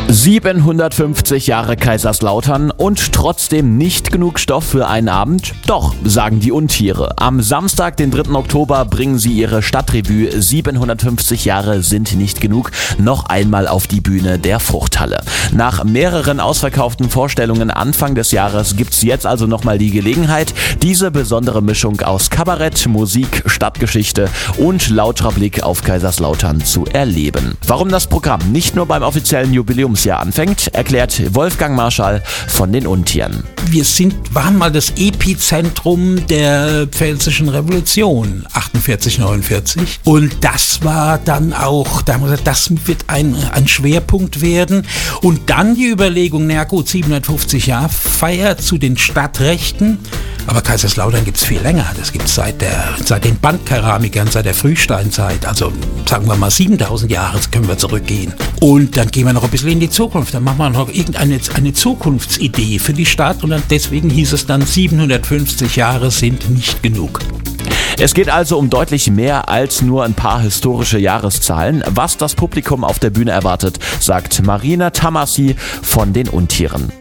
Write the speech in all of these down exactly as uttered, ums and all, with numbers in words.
siebenhundertfünfzig Jahre Kaiserslautern und trotzdem nicht genug Stoff für einen Abend? Doch, sagen die Untiere. Am Samstag, den dritten Oktober, bringen sie ihre Stadtrevue siebenhundertfünfzig Jahre sind nicht genug noch einmal auf die Bühne der Fruchthalle. Nach mehreren ausverkauften Vorstellungen Anfang des Jahres gibt's jetzt also nochmal die Gelegenheit, diese besondere Mischung aus Kabarett, Musik, Stadtgeschichte und lauterer Blick auf Kaiserslautern zu erleben. Warum das Programm nicht nur beim offiziellen Jubiläumsjahr anfängt, erklärt Wolfgang Marschall von den Untieren. Wir sind, waren mal das Epizentrum der Pfälzischen Revolution, achtundvierzig, neunundvierzig. Und das war dann auch, da haben wir gesagt, das wird ein, ein Schwerpunkt werden. Und dann die Überlegung, na gut, siebenhundertfünfzig Jahre Feier zu den Stadtrechten. Aber Kaiserslautern gibt es viel länger. Das gibt es seit, der, seit den Bandkeramikern, seit der Frühsteinzeit. Also sagen wir mal siebentausend Jahre können wir zurückgehen. Und dann gehen wir noch ein bisschen in die Zukunft. Dann machen wir noch irgendeine eine Zukunftsidee für die Stadt. Und dann, deswegen hieß es dann, siebenhundertfünfzig Jahre sind nicht genug. Es geht also um deutlich mehr als nur ein paar historische Jahreszahlen. Was das Publikum auf der Bühne erwartet, sagt Marina Tamassi von den Untieren.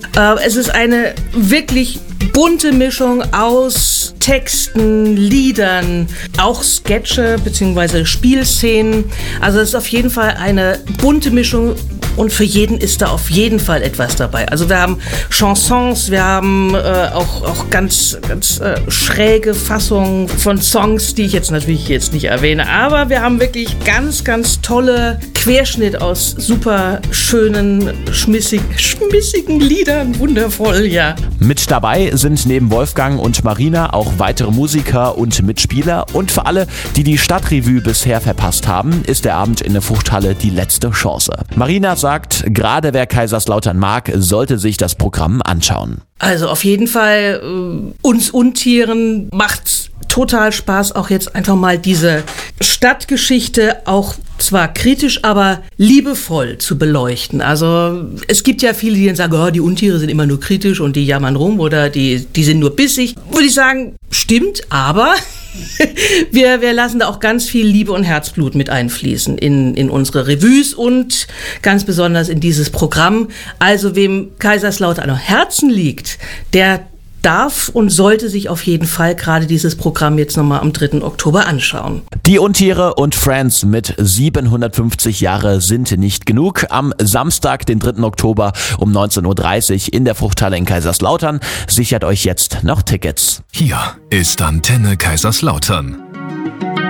Es ist eine wirklich bunte Mischung aus Texten, Liedern, auch Sketche bzw. Spielszenen. Also es ist auf jeden Fall eine bunte Mischung und für jeden ist da auf jeden Fall etwas dabei. Also wir haben Chansons, wir haben äh, auch, auch ganz, ganz äh, schräge Fassungen von Songs, die ich jetzt natürlich jetzt nicht erwähne. Aber wir haben wirklich ganz, ganz tolle Querschnitt aus super schönen, schmissig, schmissigen Liedern. Wundervoll, ja. Mit dabei sind neben Wolfgang und Marina auch weitere Musiker und Mitspieler. Und für alle, die die Stadtrevue bisher verpasst haben, ist der Abend in der Fruchthalle die letzte Chance. Marina sagt, gerade wer Kaiserslautern mag, sollte sich das Programm anschauen. Also auf jeden Fall, äh, uns Untieren macht's total Spaß, auch jetzt einfach mal diese Stadtgeschichte auch zwar kritisch, aber liebevoll zu beleuchten. Also es gibt ja viele, die dann sagen, oh, die Untiere sind immer nur kritisch und die jammern rum oder die, die sind nur bissig. Würde ich sagen, stimmt, aber wir, wir lassen da auch ganz viel Liebe und Herzblut mit einfließen in, in unsere Revues und ganz besonders in dieses Programm. Also wem Kaiserslautern am Herzen liegt, der darf und sollte sich auf jeden Fall gerade dieses Programm jetzt nochmal am dritten Oktober anschauen. Die Untiere und Friends mit siebenhundertfünfzig Jahre sind nicht genug. Am Samstag, den dritten Oktober um neunzehn Uhr dreißig in der Fruchthalle in Kaiserslautern. Sichert euch jetzt noch Tickets. Hier ist Antenne Kaiserslautern.